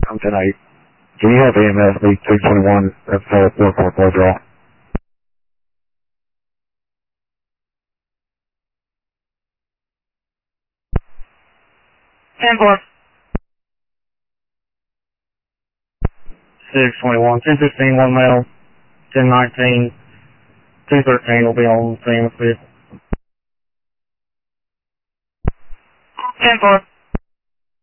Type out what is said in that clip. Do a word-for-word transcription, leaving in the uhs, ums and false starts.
come tonight. Can you have A M S lead six twenty-one at four four four four draw? ten four. six twenty-one, ten fifteen, one male, ten nineteen, two thirteen will be on the scene with vehicle. ten four.